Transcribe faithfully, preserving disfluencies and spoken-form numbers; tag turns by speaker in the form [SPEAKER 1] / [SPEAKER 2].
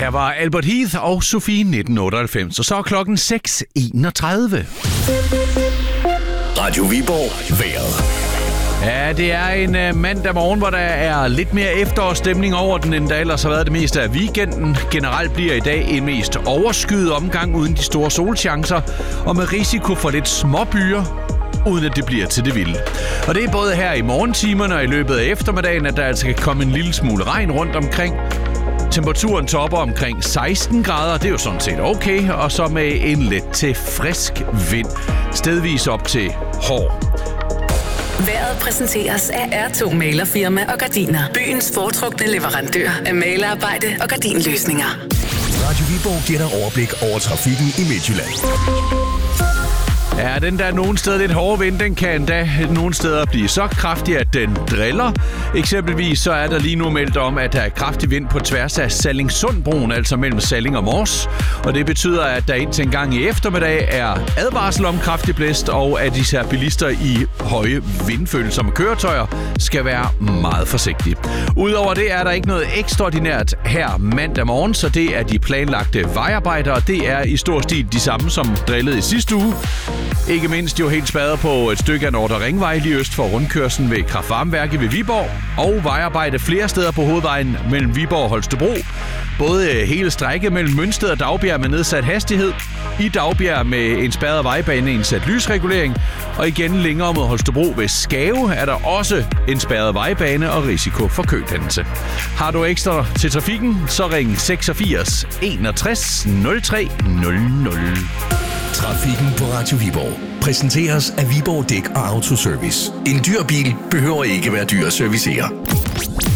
[SPEAKER 1] her var Albert Heath og Sofie nitten otteoghalvfems, og så er klokken seks enogtredive.
[SPEAKER 2] Radio Viborg vejret.
[SPEAKER 1] Ja, det er en uh, mandag morgen, hvor der er lidt mere efterårsstemning over den, end der ellers har været det meste af weekenden. Generelt bliver i dag en mest overskyet omgang uden de store solchancer, og med risiko for lidt småbyer, uden at det bliver til det vilde. Og det er både her i morgentimerne og i løbet af eftermiddagen, at der altså kan komme en lille smule regn rundt omkring. Temperaturen topper omkring seksten grader, det er jo sådan set okay, og så med en let til frisk vind, stedvis op til hård.
[SPEAKER 3] Vejret præsenteres af R to Malerfirma og Gardiner. Byens foretrukne leverandør af malerarbejde og gardinløsninger.
[SPEAKER 2] Radio Viborg giver dig overblik over trafikken i Midtjylland.
[SPEAKER 1] Ja, den der nogle steder lidt hårde vind, den kan endda nogle steder blive så kraftig, at den driller. Eksempelvis så er der lige nu meldt om, at der er kraftig vind på tværs af Sallingsundbroen, altså mellem Salling og Mors. Og det betyder, at der indtil en gang i eftermiddag er advarsel om kraftig blæst, og at især bilister i høje vindfølsomme køretøjer skal være meget forsigtige. Udover det er der ikke noget ekstraordinært her mandag morgen, så det er de planlagte vejarbejder, og det er i stor stil de samme som drillede i sidste uge. Ikke mindst jo helt spadet på et stykke af Nordre Ringvej lige øst for rundkørslen ved Kraftvarmeværket ved Viborg, og vejarbejde flere steder på hovedvejen mellem Viborg og Holstebro. Både hele strækket mellem Mønsted og Dagbjerg med nedsat hastighed, i Dagbjerg med en spærret vejbane indsat lysregulering, og igen længere mod Holstebro ved Skave er der også en spærret vejbane og risiko for kødannelse. Har du ekstra til trafikken, så ring seksogfirs enogtres nul tre nul nul.
[SPEAKER 2] Trafikken på Radio Viborg præsenteres af Viborg Dæk og Autoservice. En dyr bil behøver ikke være dyr at servicere.